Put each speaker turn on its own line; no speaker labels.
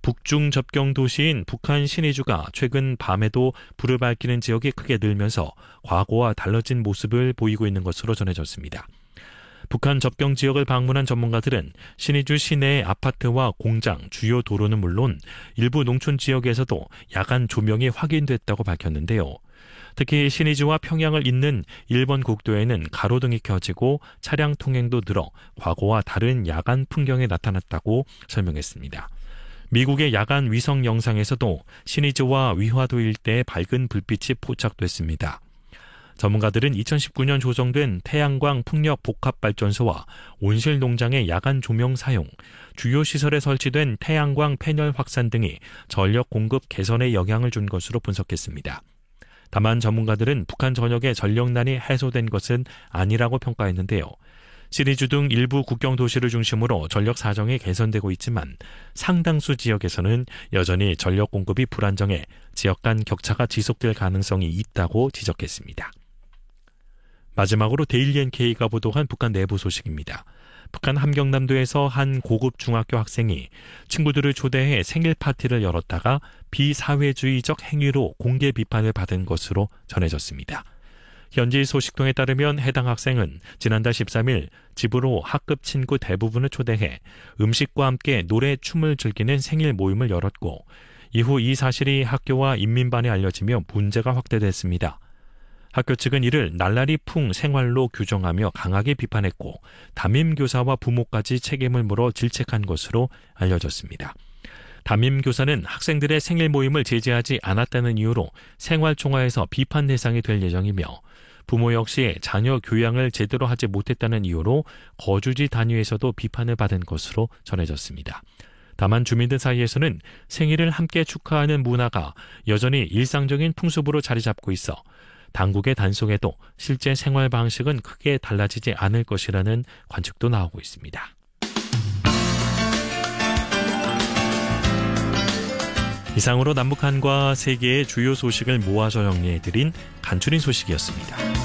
북중 접경 도시인 북한 신의주가 최근 밤에도 불을 밝히는 지역이 크게 늘면서 과거와 달라진 모습을 보이고 있는 것으로 전해졌습니다. 북한 접경 지역을 방문한 전문가들은 신의주 시내의 아파트와 공장, 주요 도로는 물론 일부 농촌 지역에서도 야간 조명이 확인됐다고 밝혔는데요. 특히 신의주와 평양을 잇는 일본 국도에는 가로등이 켜지고 차량 통행도 늘어 과거와 다른 야간 풍경이 나타났다고 설명했습니다. 미국의 야간 위성 영상에서도 신의주와 위화도 일대에 밝은 불빛이 포착됐습니다. 전문가들은 2019년 조성된 태양광 풍력 복합발전소와 온실 농장의 야간 조명 사용, 주요 시설에 설치된 태양광 패널 확산 등이 전력 공급 개선에 영향을 준 것으로 분석했습니다. 다만 전문가들은 북한 전역의 전력난이 해소된 것은 아니라고 평가했는데요. 신의주 등 일부 국경 도시를 중심으로 전력 사정이 개선되고 있지만 상당수 지역에서는 여전히 전력 공급이 불안정해 지역 간 격차가 지속될 가능성이 있다고 지적했습니다. 마지막으로 데일리 NK가 보도한 북한 내부 소식입니다. 북한 함경남도에서 한 고급 중학교 학생이 친구들을 초대해 생일 파티를 열었다가 비사회주의적 행위로 공개 비판을 받은 것으로 전해졌습니다. 현지 소식통에 따르면 해당 학생은 지난달 13일 집으로 학급 친구 대부분을 초대해 음식과 함께 노래, 춤을 즐기는 생일 모임을 열었고 이후 이 사실이 학교와 인민반에 알려지며 문제가 확대됐습니다. 학교 측은 이를 날라리풍 생활로 규정하며 강하게 비판했고 담임교사와 부모까지 책임을 물어 질책한 것으로 알려졌습니다. 담임교사는 학생들의 생일 모임을 제재하지 않았다는 이유로 생활총화에서 비판 대상이 될 예정이며 부모 역시 자녀 교양을 제대로 하지 못했다는 이유로 거주지 단위에서도 비판을 받은 것으로 전해졌습니다. 다만 주민들 사이에서는 생일을 함께 축하하는 문화가 여전히 일상적인 풍습으로 자리 잡고 있어 당국의 단속에도 실제 생활 방식은 크게 달라지지 않을 것이라는 관측도 나오고 있습니다. 이상으로 남북한과 세계의 주요 소식을 모아서 정리해드린 간추린 소식이었습니다.